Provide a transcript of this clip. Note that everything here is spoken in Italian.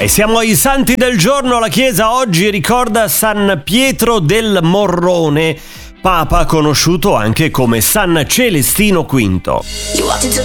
E siamo ai santi del giorno. La Chiesa oggi ricorda San Pietro del Morrone, Papa conosciuto anche come San Celestino V.